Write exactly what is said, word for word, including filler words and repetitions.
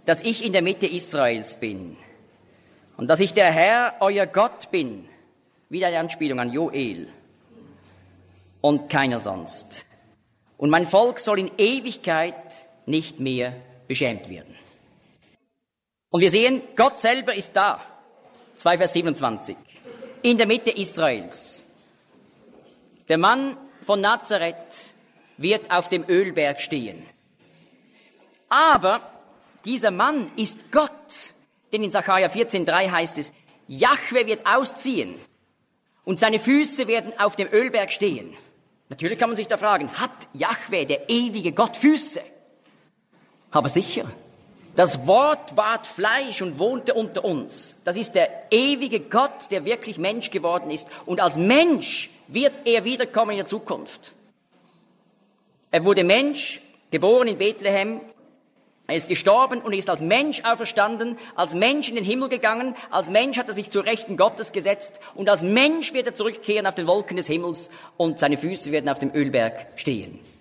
dass ich in der Mitte Israels bin und dass ich der Herr, euer Gott bin, wieder eine Anspielung an Joel, und keiner sonst. Und mein Volk soll in Ewigkeit nicht mehr beschämt werden. Und wir sehen, Gott selber ist da. zwei Vers siebenundzwanzig. In der Mitte Israels. Der Mann von Nazareth wird auf dem Ölberg stehen. Aber dieser Mann ist Gott, denn in Sacharja vierzehn drei heißt es, Jahwe wird ausziehen und seine Füße werden auf dem Ölberg stehen. Natürlich kann man sich da fragen, hat Jahwe, der ewige Gott, Füße? Aber sicher. Das Wort ward Fleisch und wohnte unter uns. Das ist der ewige Gott, der wirklich Mensch geworden ist. Und als Mensch wird er wiederkommen in der Zukunft. Er wurde Mensch, geboren in Bethlehem. Er ist gestorben und ist als Mensch auferstanden, als Mensch in den Himmel gegangen, als Mensch hat er sich zur Rechten Gottes gesetzt und als Mensch wird er zurückkehren auf den Wolken des Himmels und seine Füße werden auf dem Ölberg stehen.